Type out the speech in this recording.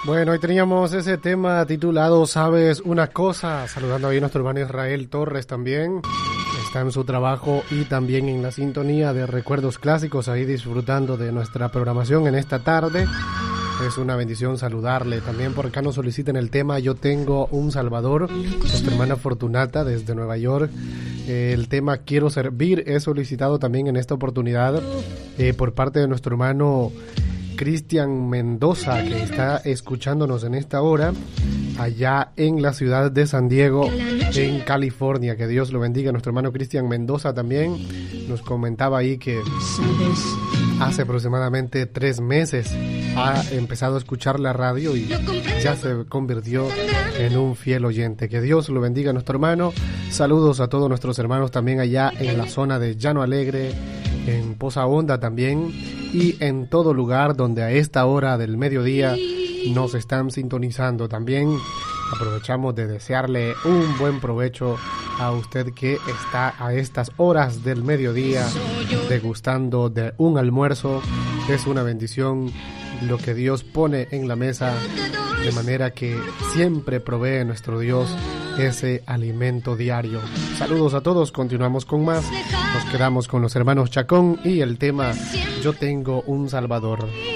Bueno, hoy teníamos ese tema titulado ¿Sabes una cosa? Saludando ahí a nuestro hermano Israel Torres también. Está en su trabajo y también en la sintonía de Recuerdos Clásicos, ahí disfrutando de nuestra programación en esta tarde. Es una bendición saludarle. También por acá nos solicitan el tema Yo tengo un Salvador, nuestra hermana Fortunata desde Nueva York. El tema Quiero servir es solicitado también en esta oportunidad por parte de nuestro hermano Cristian Mendoza, que está escuchándonos en esta hora allá en la ciudad de San Diego, en California. Que Dios lo bendiga. Nuestro hermano Cristian Mendoza también nos comentaba ahí que hace aproximadamente 3 meses ha empezado a escuchar la radio y ya se convirtió en un fiel oyente. Que Dios lo bendiga a nuestro hermano. Saludos a todos nuestros hermanos también allá en la zona de Llano Alegre, en Poza Honda también, y en todo lugar donde a esta hora del mediodía nos están sintonizando. También aprovechamos de desearle un buen provecho a usted que está a estas horas del mediodía degustando de un almuerzo. Es una bendición lo que Dios pone en la mesa, de manera que siempre provee nuestro Dios ese alimento diario. Saludos a todos, continuamos con más. Nos quedamos con los hermanos Chacón y el tema Yo tengo un Salvador.